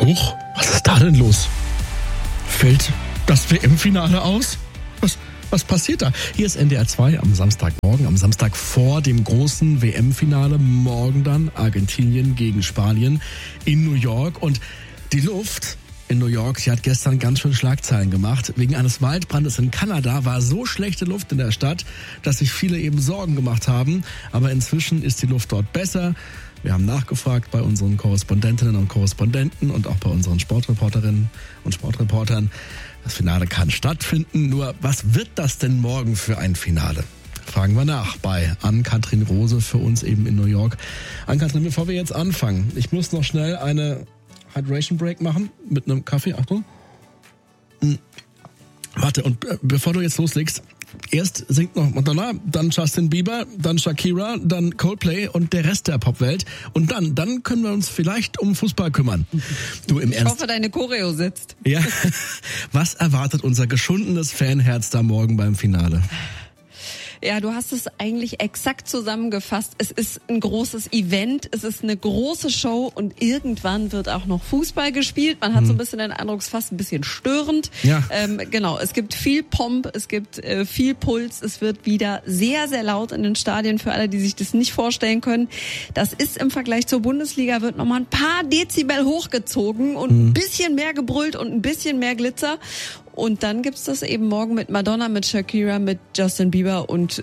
Huch, was ist da denn los? Fällt das WM-Finale aus? Was passiert da? Hier ist NDR 2 am Samstagmorgen, am Samstag vor dem großen WM-Finale. Morgen dann Argentinien gegen Spanien in New York. Und die Luft in New York, die hat gestern ganz schön Schlagzeilen gemacht. Wegen eines Waldbrandes in Kanada war so schlechte Luft in der Stadt, dass sich viele eben Sorgen gemacht haben. Aber inzwischen ist die Luft dort besser. Wir haben nachgefragt bei unseren Korrespondentinnen und Korrespondenten und auch bei unseren Sportreporterinnen und Sportreportern. Das Finale kann stattfinden, nur was wird das denn morgen für ein Finale? Fragen wir nach bei Ann-Kathrin Rose für uns eben in New York. Ann-Kathrin, bevor wir jetzt anfangen, ich muss noch schnell eine Hydration Break machen mit einem Kaffee. Achtung. Warte, und bevor du jetzt loslegst, erst singt noch Madonna, dann Justin Bieber, dann Shakira, dann Coldplay und der Rest der Popwelt. Und dann können wir uns vielleicht um Fußball kümmern. Du im Ernst. Ich hoffe, deine Choreo sitzt. Ja. Was erwartet unser geschundenes Fanherz da morgen beim Finale? Ja, du hast es eigentlich exakt zusammengefasst. Es ist ein großes Event, es ist eine große Show und irgendwann wird auch noch Fußball gespielt. Man hat so ein bisschen den Eindruck, es ist fast ein bisschen störend. Ja. Genau, es gibt viel Pomp, es gibt viel Puls. Es wird wieder sehr, sehr laut in den Stadien für alle, die sich das nicht vorstellen können. Das ist im Vergleich zur Bundesliga, wird nochmal ein paar Dezibel hochgezogen und ein bisschen mehr gebrüllt und ein bisschen mehr Glitzer. Und dann gibt's das eben morgen mit Madonna, mit Shakira, mit Justin Bieber und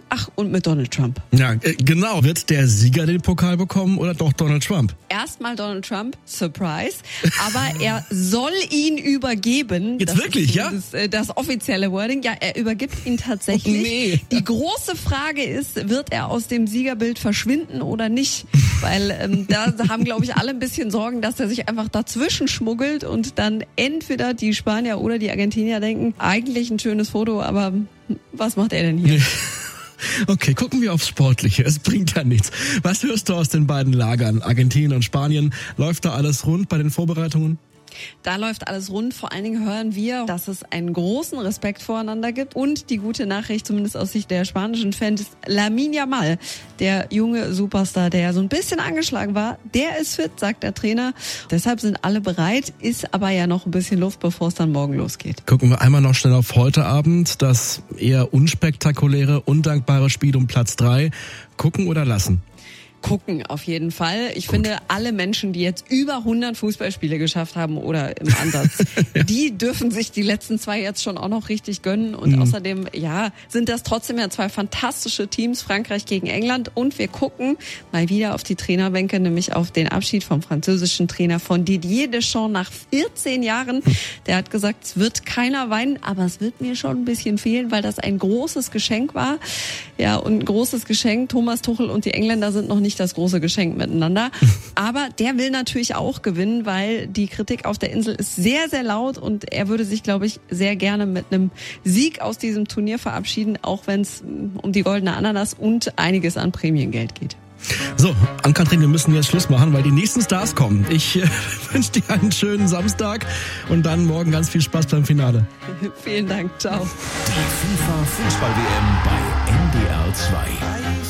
mit Donald Trump. Ja, genau. Wird der Sieger den Pokal bekommen oder doch Donald Trump? Erstmal Donald Trump, Surprise. Aber er soll ihn übergeben. Jetzt wirklich, ja? Das offizielle Wording. Ja, er übergibt ihn tatsächlich. Oh, nee. Die große Frage ist, wird er aus dem Siegerbild verschwinden oder nicht? Weil da haben, glaube ich, alle ein bisschen Sorgen, dass er sich einfach dazwischen schmuggelt und dann entweder die Spanier oder die Argentinier denken, eigentlich ein schönes Foto, aber was macht er denn hier? Okay, gucken wir aufs Sportliche. Es bringt ja nichts. Was hörst du aus den beiden Lagern, Argentinien und Spanien? Läuft da alles rund bei den Vorbereitungen? Da läuft alles rund. Vor allen Dingen hören wir, dass es einen großen Respekt voreinander gibt. Und die gute Nachricht, zumindest aus Sicht der spanischen Fans, ist Lamine Yamal, der junge Superstar, der ja so ein bisschen angeschlagen war. Der ist fit, sagt der Trainer. Deshalb sind alle bereit, ist aber ja noch ein bisschen Luft, bevor es dann morgen losgeht. Gucken wir einmal noch schnell auf heute Abend. Das eher unspektakuläre, undankbare Spiel um Platz 3. Gucken oder lassen? Gucken auf jeden Fall. Ich finde, alle Menschen, die jetzt über 100 Fußballspiele geschafft haben oder im Ansatz, die dürfen sich die letzten 2 jetzt schon auch noch richtig gönnen. Und außerdem, ja, sind das trotzdem ja 2 fantastische Teams, Frankreich gegen England. Und wir gucken mal wieder auf die Trainerbänke, nämlich auf den Abschied vom französischen Trainer von Didier Deschamps nach 14 Jahren. Der hat gesagt, es wird keiner weinen, aber es wird mir schon ein bisschen fehlen, weil das ein großes Geschenk war. Ja, und ein großes Geschenk. Thomas Tuchel und die Engländer sind noch nicht das große Geschenk miteinander. Aber der will natürlich auch gewinnen, weil die Kritik auf der Insel ist sehr, sehr laut und er würde sich, glaube ich, sehr gerne mit einem Sieg aus diesem Turnier verabschieden, auch wenn es um die goldene Ananas und einiges an Prämiengeld geht. So, Ann-Kathrin, wir müssen jetzt Schluss machen, weil die nächsten Stars kommen. Ich wünsche dir einen schönen Samstag und dann morgen ganz viel Spaß beim Finale. Vielen Dank, ciao. Die FIFA Fußball-WM bei NDR 2.